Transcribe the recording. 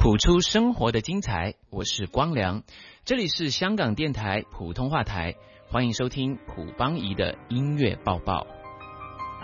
谱出生活的精彩，我是光良，这里是香港电台普通话台，欢迎收听卜邦仪的音乐报报。